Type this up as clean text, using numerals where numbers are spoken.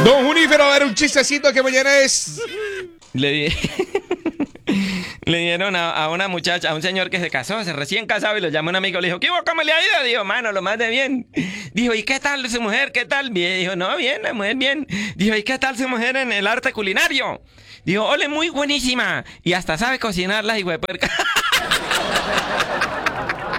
Don Junífero, a ver un chistecito que mañana es... Le di... Le dieron a una muchacha, a un señor que se casó, se recién casado, y lo llamó un amigo, le dijo, ¿qué hubo? ¿Cómo le ha ido? Dijo, mano, lo más de bien. Dijo, ¿y qué tal su mujer? ¿Qué tal? Bien. Dijo, no, bien, la mujer bien. Dijo, ¿y qué tal su mujer en el arte culinario? Dijo, ole, muy buenísima. Y hasta sabe cocinarlas, hijo de puerca.